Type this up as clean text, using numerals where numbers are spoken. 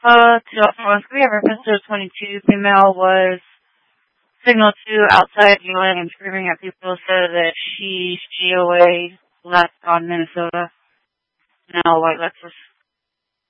2003, reference to 22 female was signaled to outside yelling and screaming at people so that she's GOA left on Minnesota. Now, white Lexus.